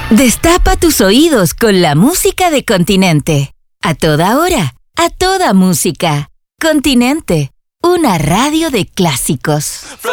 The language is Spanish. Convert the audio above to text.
Destapa tus oídos con la música de Continente. A toda hora, a toda música. Continente, una radio de clásicos.